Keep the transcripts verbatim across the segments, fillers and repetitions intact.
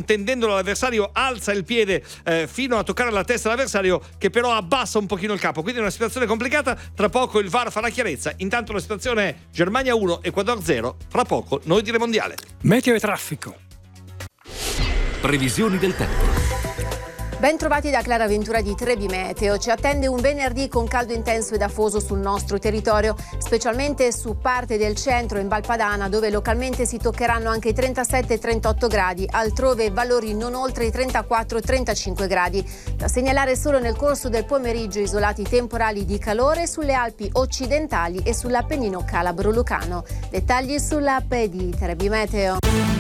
tendendo l'avversario alza il piede eh, fino a toccare la testa dell'avversario, che però abbassa un pochino il capo, quindi è una situazione complicata. Tra poco il V A R farà chiarezza. Intanto la situazione è Germania uno, Ecuador zero. Fra poco noi dire mondiale. Meteo e traffico. Previsioni del tempo. Ben trovati da Clara Ventura di Trebi Meteo. Ci attende un venerdì con caldo intenso ed afoso sul nostro territorio, specialmente su parte del centro in Val Padana, dove localmente si toccheranno anche i trentasette trentotto gradi, altrove valori non oltre i trentaquattro trentacinque gradi. Da segnalare solo nel corso del pomeriggio isolati temporali di calore sulle Alpi occidentali e sull'Appennino calabro-lucano. Dettagli sull'app di Trebi Meteo.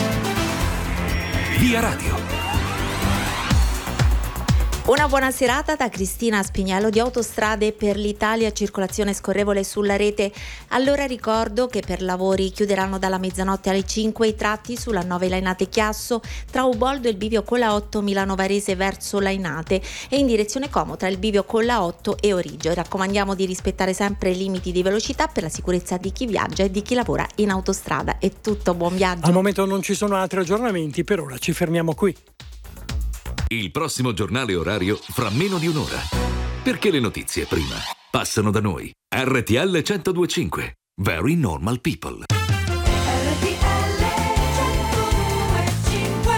Via Radio. Una buona serata da Cristina Spiniello di Autostrade per l'Italia, circolazione scorrevole sulla rete. Allora ricordo che per lavori chiuderanno dalla mezzanotte alle cinque i tratti sulla nove Lainate Chiasso tra Uboldo e il bivio con la otto Milano Varese verso Lainate e in direzione Como tra il bivio con la otto e Origio. Raccomandiamo di rispettare sempre i limiti di velocità per la sicurezza di chi viaggia e di chi lavora in autostrada. È tutto, buon viaggio. Al momento non ci sono altri aggiornamenti, per ora ci fermiamo qui. Il prossimo giornale orario fra meno di un'ora. Perché le notizie prima passano da noi. R T L centodue e cinque. Very normal people. R T L centodue e cinque.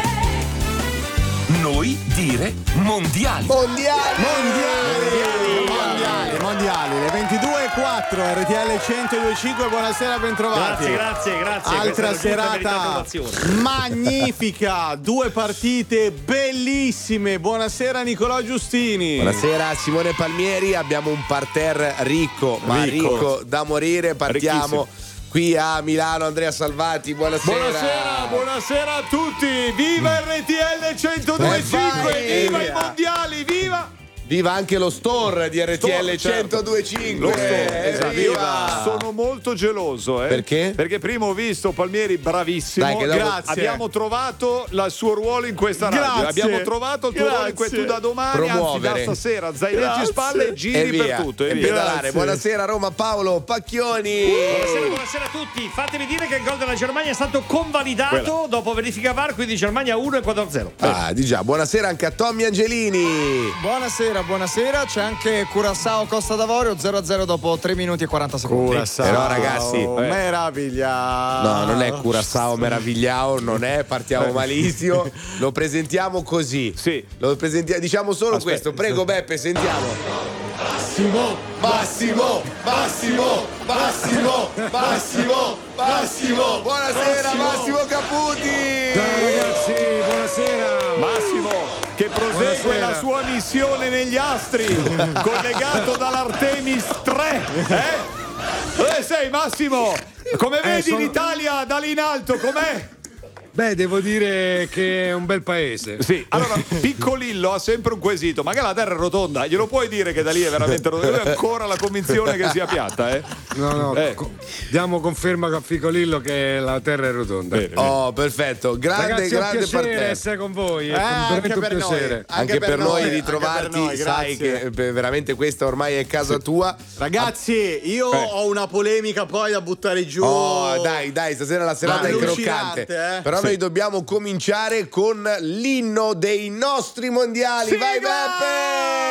Noi dire mondiali. Mondiali! Mondiali! Mondiali! Mondiali! Le ventidue e quattro, R T L centodue e cinque, buonasera, bentrovati. Grazie, grazie, grazie. Altra Questa è la giusta serata innovazione. magnifica, due partite bellissime. Buonasera Nicolò Giustini. Buonasera Simone Palmieri, abbiamo un parterre ricco, ma Ricco. ricco da morire. Partiamo qui a Milano. Andrea Salvati, buonasera. Buonasera, buonasera a tutti. Viva R T L centodue e cinque, vai, viva via. i mondiali, viva! Viva anche lo store di R T L Store, certo. centodue e cinque. Lo store, esatto. Viva. Sono molto geloso, eh. Perché? Perché prima ho visto Palmieri bravissimo. Dai, che dopo- Grazie. Abbiamo trovato la- il suo ruolo in questa radio. Grazie. Abbiamo trovato il tuo ruolo in Grazie. questo da domani, Promuovere. anzi da stasera. Zainetti Grazie. spalle e giri E via, per tutto. e E via. pedalare. Grazie. Buonasera Roma, Paolo Pacchioni. Buonasera, buonasera a tutti. Fatemi dire che il gol della Germania è stato convalidato Quella. dopo verifica V A R, quindi Germania uno, Ecuador zero. Ah, di già. Buonasera anche a Tommy Angelini. Buonasera, buonasera. C'è anche Curaçao Costa d'Avorio zero a zero dopo tre minuti e quaranta secondi. Curaçao. Però, ragazzi, Oh, eh. meraviglia. No, non è Curaçao meravigliao, non è, partiamo malissimo. Lo presentiamo così. Sì. Lo presentiamo, diciamo solo Aspetta. questo. Prego Beppe, sentiamo. Massimo, Massimo, Massimo, Massimo, Massimo, Massimo. Buonasera Massimo, Caputi. Ciao ragazzi, buonasera. Massimo, che prosegue Buonasera. la sua missione negli astri, collegato dall'Artemis tre. Eh? Dove sei Massimo? Come vedi sono- l'Italia da lì in alto, com'è? Beh, devo dire che è un bel paese. Sì, allora Piccolillo ha sempre un quesito, ma che la terra è rotonda, glielo puoi dire che da lì è veramente rotonda? Lui ha ancora la convinzione che sia piatta, eh? No, no, Eh. co- diamo conferma a Ficolillo che la terra è rotonda. Bene. Oh, perfetto. Grande, Ragazzi, è un grande piacere parterre. essere con voi, è Eh, anche veramente un per noi. piacere. Anche, per noi anche ritrovarti, per noi, sai grazie. che eh, veramente questa ormai è casa tua. Ragazzi, io Eh. ho una polemica poi da buttare giù. Oh, dai, dai, stasera la serata è Allucinante, croccante. eh. Però Sì. noi dobbiamo cominciare con l'inno dei nostri mondiali. Vai Sigla! Beppe!